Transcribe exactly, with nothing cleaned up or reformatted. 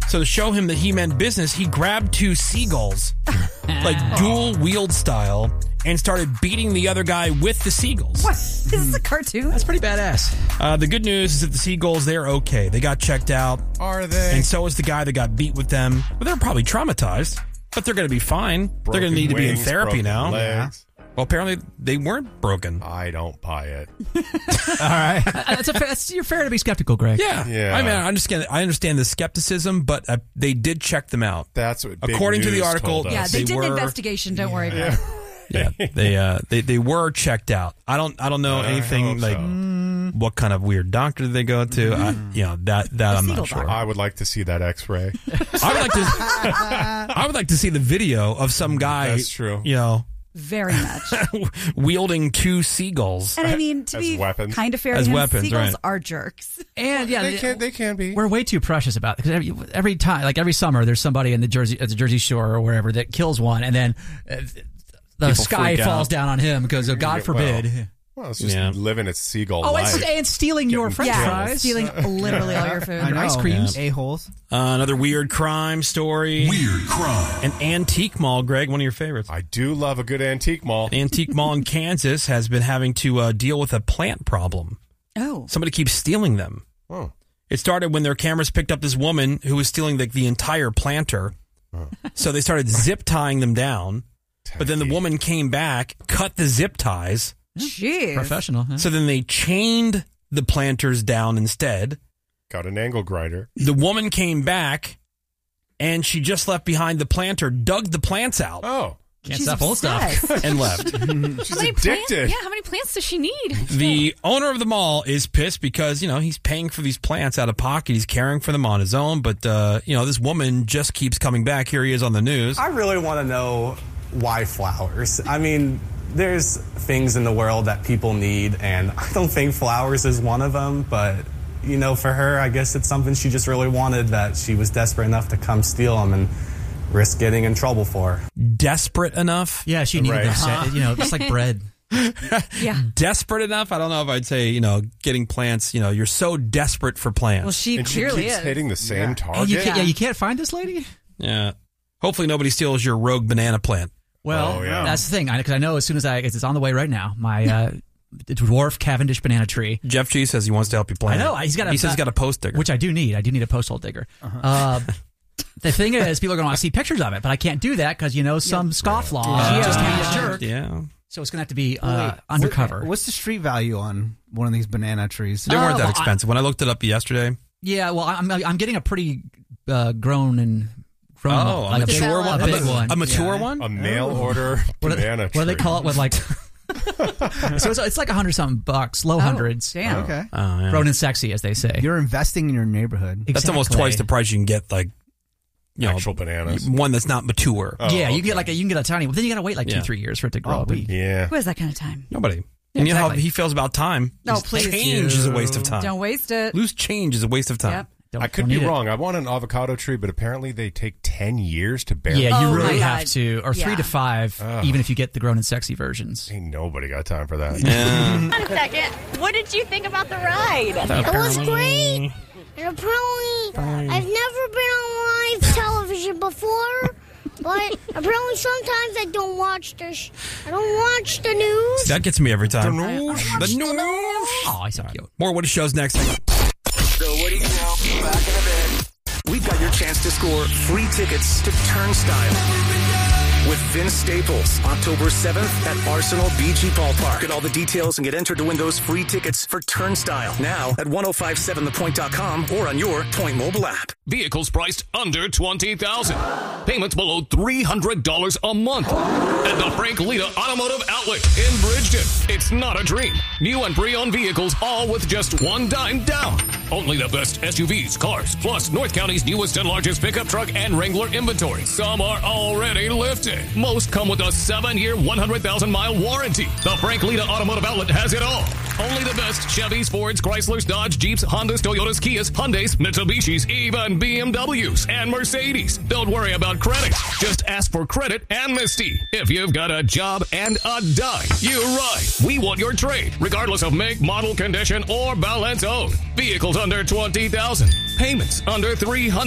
So to show him that he meant business, he grabbed two seagulls, like dual-wield style, and started beating the other guy with the seagulls. What? Is this a cartoon? That's pretty badass. Uh, the good news is that the seagulls, they're okay. They got checked out. Are they? And so is the guy that got beat with them. Well, they're probably traumatized, but they're going to be fine. Broken they're going to need to be in wings, therapy broken now. legs. Well, apparently they weren't broken. I don't buy it. All right. That's a fair, that's, you're fair to be skeptical, Greg. Yeah. Yeah. I mean, I understand, I understand the skepticism, but uh, they did check them out. That's what Big According to the News article, told us. Yeah, they, They did were- an investigation. Don't worry about it. Yeah, they uh, they they were checked out. I don't I don't know I anything hope like so. what kind of weird doctor did they go to. I, you know that that I'm seagull not sure. doctor. I would like to see that X-ray. I would like to I would like to see the video of some guy. That's true. You know, Very much. wielding two seagulls. And I mean, to As be weapons. kind of fair As to him, weapons, seagulls right. are jerks. And yeah, They can, they can be. we're way too precious about it because every, every time, like every summer, there's somebody in the Jersey at the Jersey Shore or wherever that kills one, and then uh, the People sky freak falls out. down on him because, oh, God forbid. Well, it's just Yeah. living its seagull Oh, life. and, and stealing your French yeah, fries, stealing literally all your food. I know. ice creams. A-holes. Uh, another weird crime story. Weird crime. An antique mall, Greg, one of your favorites. I do love a good antique mall. An antique mall in Kansas has been having to uh, deal with a plant problem. Oh. Somebody keeps stealing them. Oh. It started when their cameras picked up this woman who was stealing the, the entire planter. So they started zip tying them down. But then the woman came back, cut the zip ties. Jeez. Professional. Huh? So then they chained the planters down instead. Got an angle grinder. The woman came back, and she just left behind the planter, dug the plants out, Oh. Can't She's stop old stuff. obsessed. and left. She's How many plants? addicted. Yeah, how many plants does she need? The owner of the mall is pissed because, you know, he's paying for these plants out of pocket. He's caring for them on his own. But, uh, you know, this woman just keeps coming back. Here he is on the news. I really want to know why flowers. I mean, there's things in the world that people need, and I don't think flowers is one of them, but, you know, for her, I guess it's something she just really wanted that she was desperate enough to come steal them and risk getting in trouble for. Desperate enough? Yeah, she needed Right. that. You know, it's like bread. Yeah. Desperate enough? I don't know if I'd say, you know, getting plants, you know, you're so desperate for plants. Well, she And she clearly keeps is. hitting the same And target. you can't, yeah, you can't find this lady? Yeah. Hopefully nobody steals your rogue banana plant. Well, Oh, yeah. that's the thing. Because I, I know as soon as I, it's on the way right now, my uh, dwarf Cavendish banana tree, Jeff G says he wants to help you plant I know, it. he's got a- he says he's got a post digger. which I do need. I do need a post hole digger. Uh, the thing is, people are going to want to see pictures of it, but I can't do that because, you know, some scofflaw Uh, just can't be a jerk. Yeah. So it's going to have to be uh, Wait, undercover. what- what's the street value on one of these banana trees? They weren't Oh, that well, expensive. When I looked it up yesterday. Yeah, well, I'm I'm getting a pretty uh, grown and grown Oh, one, a like a mature big, one? a big A- one. A mature Yeah. one? A mail order what, do, banana what do they tree. call it? With like, so it's, it's like a hundred something bucks, low Oh, hundreds, damn. Okay. Oh, yeah. grown and sexy, as they say. You're investing in your neighborhood. That's almost Exactly. twice the price you can get, like, you know, Actual bananas. one that's not mature. Oh, yeah, you okay. get like a, you can get a tiny. But then you got to wait like two, Yeah. three years for it to grow Oh, up. wait. Yeah. Who has that kind of time? Nobody. Yeah, and you know how exactly. he feels about time. No, Loose please. Change is a waste of time. Don't waste it. Loose change is a waste of time. Yep. Don't- I could don't be need it. wrong. I want an avocado tree, but apparently they take ten years to bear. Yeah, you Oh, really my have God. to, or three Yeah. to five, Ugh. even if you get the grown and sexy versions. Ain't nobody got time for that. Yeah. Wait a second. What did you think about the ride? It was great. And apparently, I've never been on live television before. But apparently, sometimes I don't watch the. Sh- I don't watch the news. That gets me every time. The news. The news. Oh, he's so cute. More Woody Show's next. The Woody Show. Back in a bit. We've got your chance to score free tickets to Turnstile with Vince Staples, October seventh at Arsenal B G Ballpark. Get all the details and get entered to win those free tickets for Turnstile now at ten fifty-seven the point dot com or on your Point mobile app. Vehicles priced under twenty thousand dollars. Payments below three hundred dollars a month. At the Frank Lita Automotive Outlet in Bridgeton. It's not a dream. New and pre-owned vehicles, all with just one dime down. Only the best S U Vs, cars, plus North County's newest and largest pickup truck and Wrangler inventory. Some are already lifted. Most come with a seven-year, one hundred thousand mile warranty. The Frank Lita Automotive Outlet has it all. Only the best Chevys, Fords, Chryslers, Dodge, Jeeps, Hondas, Toyotas, Kias, Hyundais, Mitsubishis, even B M Ws and Mercedes. Don't worry about credit. Just ask for credit amnesty. If you've got a job and a dime, you ride. We want your trade, regardless of make, model, condition, or balance owed. Vehicles under twenty thousand dollars. Payments under three hundred dollars.